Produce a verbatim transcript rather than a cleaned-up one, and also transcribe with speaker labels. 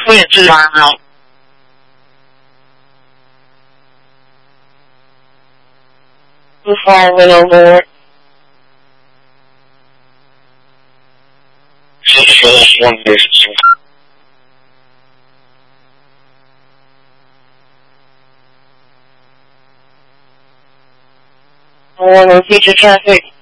Speaker 1: 会治安好。
Speaker 2: The fire went overboard.
Speaker 1: one person.
Speaker 2: Warning, future traffic.